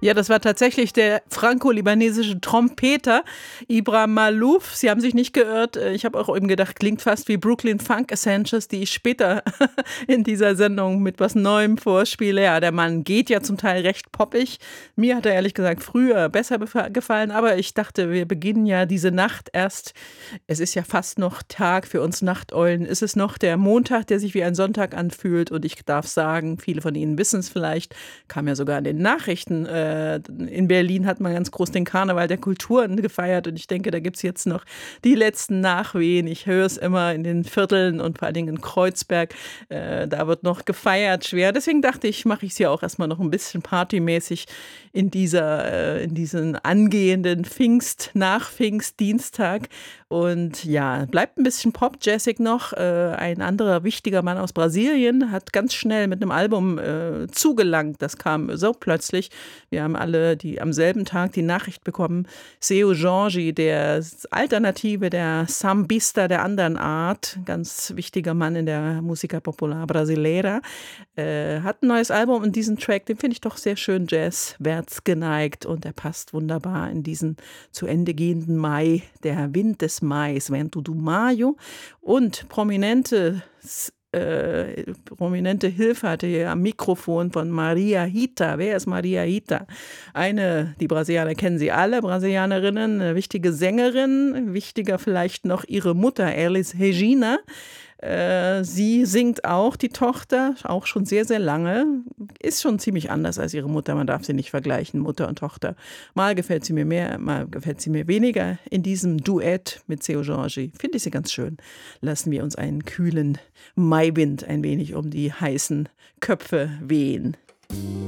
Ja, das war tatsächlich der franco-libanesische Trompeter Ibram Malouf. Sie haben sich nicht geirrt. Ich habe auch eben gedacht, klingt fast wie Brooklyn Funk Essentials, die ich später in dieser Sendung mit was Neuem vorspiele. Ja, der Mann geht ja zum Teil recht poppig. Mir hat er ehrlich gesagt früher besser gefallen, aber ich dachte, wir beginnen ja diese Nacht erst. Es ist ja fast noch Tag für uns Nachteulen. Es ist noch der Montag, der sich wie ein Sonntag anfühlt. Und ich darf sagen, viele von Ihnen wissen es vielleicht, kam ja sogar in den Nachrichten. In Berlin hat man ganz groß den Karneval der Kulturen gefeiert und ich denke, da gibt es jetzt noch die letzten Nachwehen. Ich höre es immer in den Vierteln und vor allen Dingen in Kreuzberg. Da wird noch gefeiert schwer. Deswegen dachte ich, mache ich es ja auch erstmal noch ein bisschen partymäßig in diesen angehenden Nach-Pfingstdienstag. Und ja, bleibt ein bisschen pop-jazzig noch. Ein anderer wichtiger Mann aus Brasilien hat ganz schnell mit einem Album zugelangt. Das kam so plötzlich. Wir haben alle am selben Tag die Nachricht bekommen. Seu Jorge, der Alternative, der Sambista der anderen Art, ganz wichtiger Mann in der Música Popular Brasileira, hat ein neues Album und diesen Track, den finde ich doch sehr schön jazzwärts geneigt und er passt wunderbar in diesen zu Ende gehenden Mai, der Wind des Mais, Vento do Maio, und prominente Hilfe hatte hier am Mikrofon von Maria Hita. Wer ist Maria Hita? Die Brasilianer kennen sie alle, Brasilianerinnen, eine wichtige Sängerin, wichtiger vielleicht noch ihre Mutter, Elis Regina. Sie singt auch, die Tochter, auch schon sehr, sehr lange. Ist schon ziemlich anders als ihre Mutter, man darf sie nicht vergleichen, Mutter und Tochter. Mal gefällt sie mir mehr, mal gefällt sie mir weniger. In diesem Duett mit Seu Jorge finde ich sie ganz schön. Lassen wir uns einen kühlen Maiwind ein wenig um die heißen Köpfe wehen.